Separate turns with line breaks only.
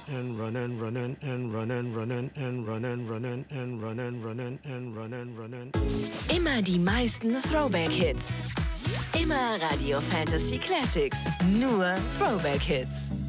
and run and run and run and run and run and run and run and run and run and run.
Immer die meisten Throwback-Hits. Immer Radio Fantasy Classics. Nur Throwback-Hits.